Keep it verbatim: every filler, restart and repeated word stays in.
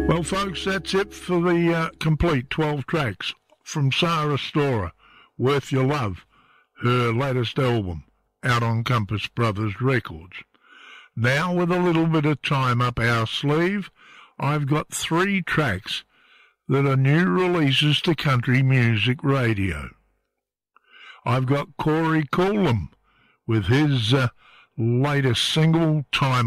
Well, folks, that's it for the uh, complete twelve tracks from Sarah Storer, Worth Your Love, her latest album, out on Compass Brothers Records. Now, with a little bit of time up our sleeve, I've got three tracks that are new releases to country music radio. I've got Corey Coolum with his uh, latest single, Time